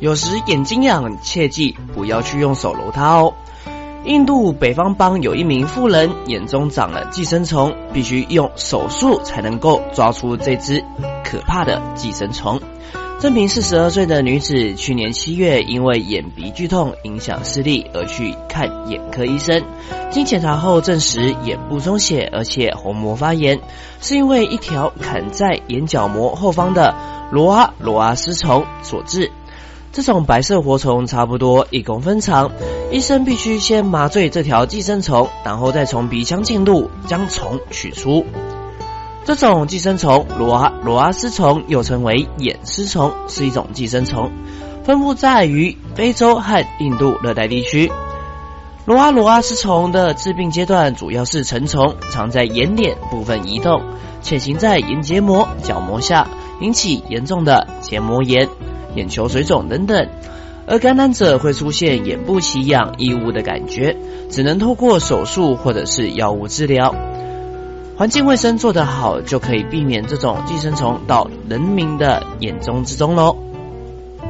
有时眼睛痒，切记不要去用手揉它哦。印度北方邦有一名妇人眼中长了寄生虫，必须用手术才能够抓出这只可怕的寄生虫。这名42岁的女子去年7月因为眼鼻剧痛影响视力而去看眼科医生，经检查后证实眼部充血而且虹膜发炎，是因为一条砍在眼角膜后方的罗阿斯虫所致。这种白色活虫差不多1公分长，医生必须先麻醉这条寄生虫，然后再从鼻腔进入将虫取出。这种寄生虫罗阿斯虫又称为眼丝虫，是一种寄生虫，分布在于非洲和印度热带地区。罗阿斯虫的致病阶段主要是成虫，常在眼睑部分移动，潜行在眼结膜、角膜下，引起严重的结膜炎、眼球水肿等等，而感染者会出现眼部奇痒、异物的感觉，只能透过手术或者是药物治疗。环境卫生做得好，就可以避免这种寄生虫到人民的眼中之中咯。